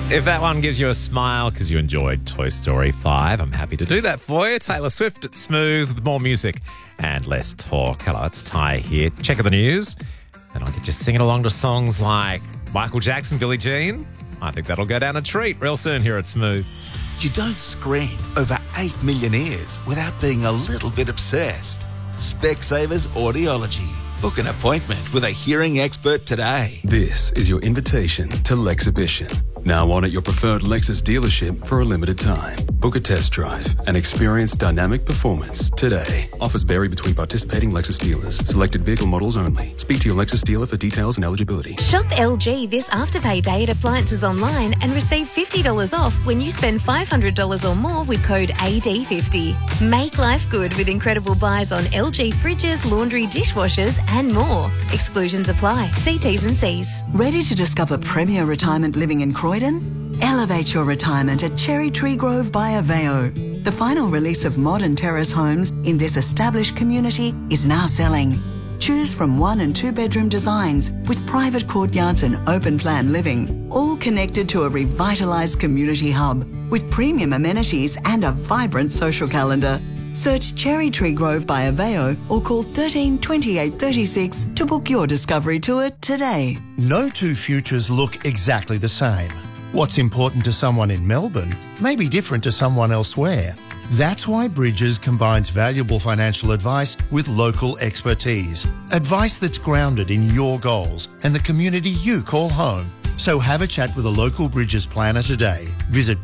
If that one gives you a smile because you enjoyed Toy Story 5, I'm happy to do that for you. Taylor Swift at Smooth with more music and less talk. Hello, it's Ty here. Check the news, and I'll get you singing along to songs like Michael Jackson, Billie Jean. I think that'll go down a treat real soon here at Smooth. You don't screen over 8 million ears without being a little bit obsessed. Specsavers Audiology. Book an appointment with a hearing expert today. This is your invitation to Lexhibition. Now on at your preferred Lexus dealership for a limited time. Book a test drive and experience dynamic performance today. Offers vary between participating Lexus dealers. Selected vehicle models only. Speak to your Lexus dealer for details and eligibility. Shop LG this Afterpay Day at Appliances Online and receive $50 off when you spend $500 or more with code AD50. Make life good with incredible buys on LG fridges, laundry, dishwashers and more. Exclusions apply. See T's and C's. Ready to discover premier retirement living in Croydon? Elevate your retirement at Cherry Tree Grove by Aveo. The final release of modern terrace homes in this established community is now selling. Choose from 1 and 2 bedroom designs with private courtyards and open plan living, all connected to a revitalised community hub with premium amenities and a vibrant social calendar. Search Cherry Tree Grove by Aveo or call 13 28 36 to book your discovery tour today. No two futures look exactly the same. What's important to someone in Melbourne may be different to someone elsewhere. That's why Bridges combines valuable financial advice with local expertise. Advice that's grounded in your goals and the community you call home. So have a chat with a local Bridges planner today. Visit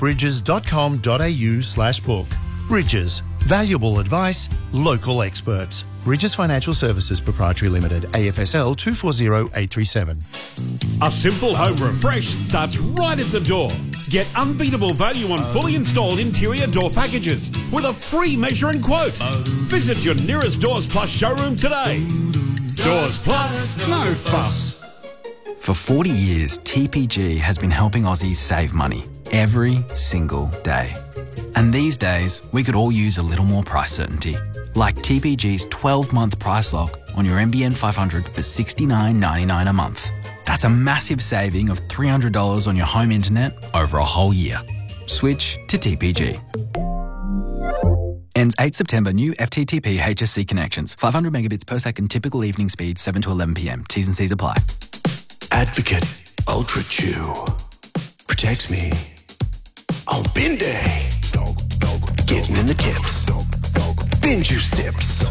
bridges.com.au/book. Bridges. Valuable advice, local experts. Bridges Financial Services Proprietary Limited, AFSL 240837. A simple home refresh starts right at the door. Get unbeatable value on fully installed interior door packages with a free measure and quote. Visit your nearest Doors Plus showroom today. Doors Plus, no fuss. For 40 years, TPG has been helping Aussies save money every single day. And these days, we could all use a little more price certainty. Like TPG's 12-month price lock on your NBN 500 for $69.99 a month. That's a massive saving of $300 on your home internet over a whole year. Switch to TPG. Ends 8 September. New FTTP HSC connections. 500 megabits per second. Typical evening speed 7 to 11 p.m. T's and C's apply. Advocate Ultra Chew protects me on bin day. Getting in the tips. Bin juice sips.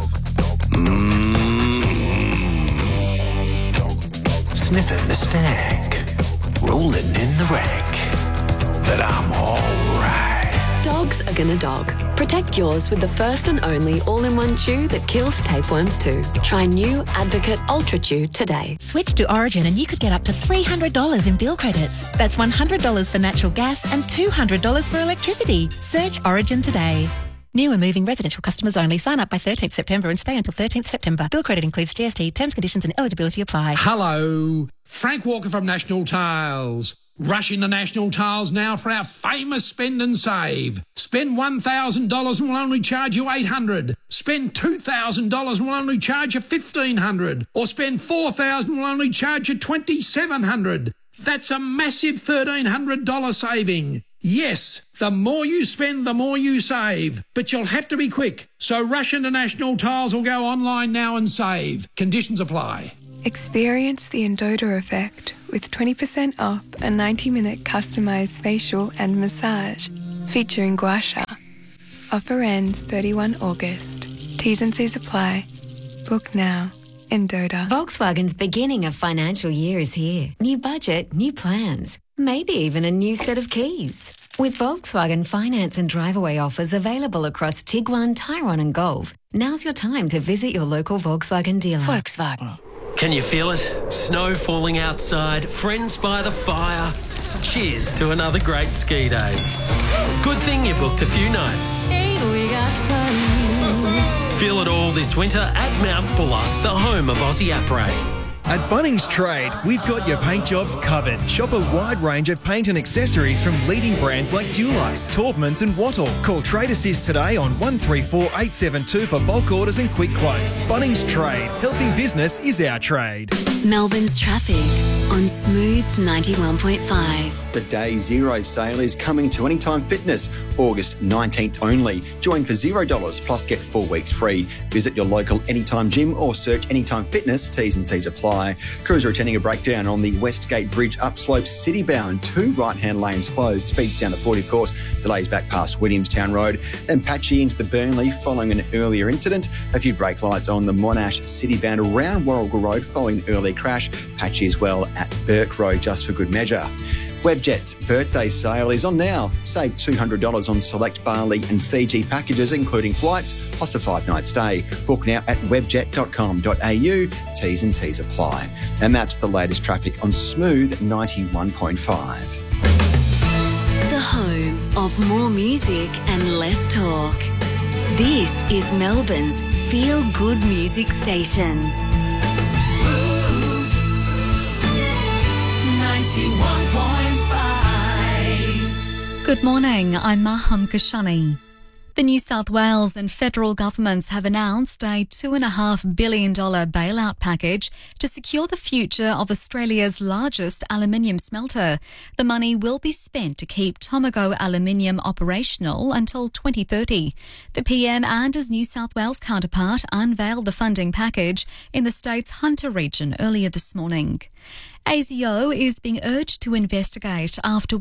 Sniffing the stank. Rolling in the rank. That I'm alright. Dogs are gonna dog. Protect yours with the first and only all-in-one chew that kills tapeworms too. Try new Advocate Ultra Chew today. Switch to Origin and you could get up to $300 in bill credits. That's $100 for natural gas and $200 for electricity. Search Origin today. New and moving residential customers only. Sign up by 13th September and stay until 13th September. Bill credit includes GST. Terms, conditions and eligibility apply. Hello. Frank Walker from National Tiles. Rush into National Tiles now for our famous spend and save. Spend $1,000 and we'll only charge you $800. Spend $2,000 and we'll only charge you $1,500. Or spend $4,000 and we'll only charge you $2,700. That's a massive $1,300 saving. Yes, the more you spend, the more you save. But you'll have to be quick. So rush into National Tiles or go online now and save. Conditions apply. Experience the Endota effect with 20% off a 90-minute customised facial and massage featuring gua sha. Offer ends 31 August. T's and C's apply. Book now. Endota. Volkswagen's beginning of financial year is here. New budget, new plans, maybe even a new set of keys. With Volkswagen finance and drive-away offers available across Tiguan, Tyrone and Golf, now's your time to visit your local Volkswagen dealer. Volkswagen. Can you feel it? Snow falling outside, friends by the fire. Cheers to another great ski day. Good thing you booked a few nights. Feel it all this winter at Mount Buller, the home of Aussie Après. At Bunnings Trade, we've got your paint jobs covered. Shop a wide range of paint and accessories from leading brands like Dulux, Taubmans and Wattle. Call Trade Assist today on 134 872 for bulk orders and quick quotes. Bunnings Trade. Helping business is our trade. Melbourne's traffic on Smooth 91.5. The Day Zero sale is coming to Anytime Fitness, August 19th only. Join for $0 plus get 4 weeks free. Visit your local Anytime gym or search Anytime Fitness. T's and C's apply. Crews are attending a breakdown on the Westgate Bridge upslope city-bound. 2 right-hand lanes closed. Speeds down to 40, of course. Delays back past Williamstown Road. Then patchy into the Burnley following an earlier incident. A few brake lights on the Monash city-bound around Warrigal Road following an early crash. Patchy as well at Burke Road, just for good measure. Webjet's birthday sale is on now. Save $200 on select Bali and Fiji packages, including flights, plus a 5-night stay. Book now at webjet.com.au. T's and C's apply. And that's the latest traffic on Smooth 91.5. The home of more music and less talk. This is Melbourne's feel-good music station. Smooth 91.5. Good morning, I'm Maham Kashani. The New South Wales and federal governments have announced a $2.5 billion bailout package to secure the future of Australia's largest aluminium smelter. The money will be spent to keep Tomago Aluminium operational until 2030. The PM and his New South Wales counterpart unveiled the funding package in the state's Hunter region earlier this morning. ASIO is being urged to investigate after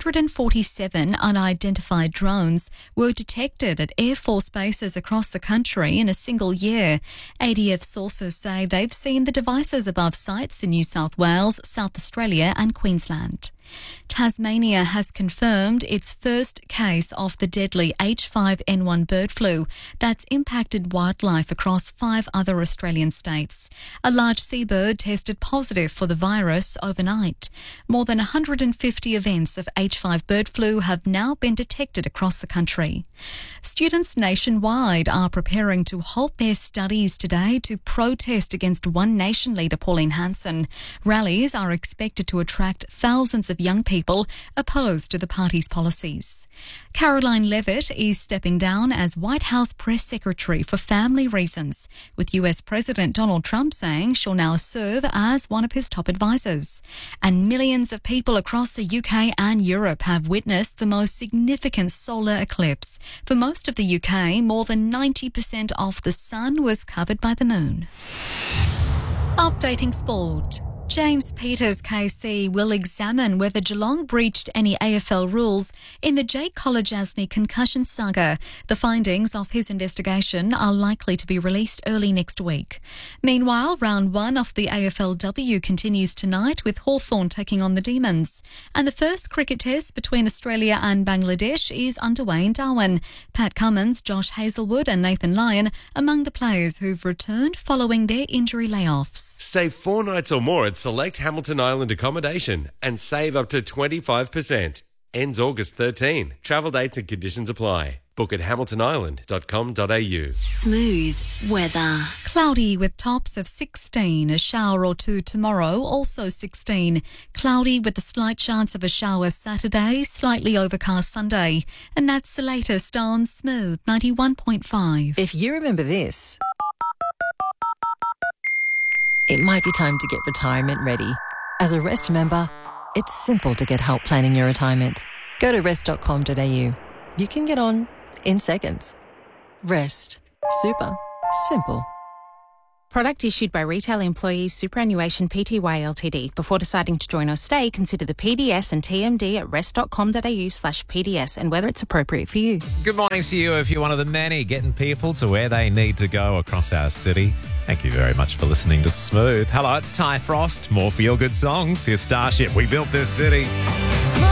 147 unidentified drones were detected at Air Force bases across the country in a single year. ADF sources say they've seen the devices above sites in New South Wales, South Australia and Queensland. Tasmania has confirmed its first case of the deadly H5N1 bird flu that's impacted wildlife across 5 other Australian states. A large seabird tested positive for the virus overnight. More than 150 events of H5 bird flu have now been detected across the country. Students nationwide are preparing to halt their studies today to protest against One Nation leader Pauline Hanson. Rallies are expected to attract thousands of young people opposed to the party's policies. Caroline Levitt is stepping down as White House press secretary for family reasons, with US President Donald Trump saying she'll now serve as one of his top advisors. And millions of people across the UK and Europe have witnessed the most significant solar eclipse. For most of the UK, more than 90% of the sun was covered by the moon. Updating sport. James Peters KC will examine whether Geelong breached any AFL rules in the Jake Kolodjasny concussion saga. The findings of his investigation are likely to be released early next week. Meanwhile, round 1 of the AFLW continues tonight with Hawthorn taking on the Demons. And the first cricket test between Australia and Bangladesh is underway in Darwin. Pat Cummins, Josh Hazlewood and Nathan Lyon among the players who've returned following their injury layoffs. Stay 4 nights or more at select Hamilton Island accommodation and save up to 25%. Ends August 13. Travel dates and conditions apply. Book at hamiltonisland.com.au. Smooth weather. Cloudy with tops of 16, a shower or two tomorrow, also 16. Cloudy with a slight chance of a shower Saturday, slightly overcast Sunday. And that's the latest on Smooth 91.5. If you remember this, it might be time to get retirement ready. As a Rest member, it's simple to get help planning your retirement. Go to rest.com.au. You can get on in seconds. Rest. Super. Simple. Product issued by Retail Employees Superannuation Pty Ltd. Before deciding to join or stay, consider the PDS and TMD at rest.com.au/PDS and whether it's appropriate for you. Good morning to you if you're one of the many getting people to where they need to go across our city. Thank you very much for listening to Smooth. Hello, it's Ty Frost. More feel-good songs. Here's Starship. We built this city. Smooth.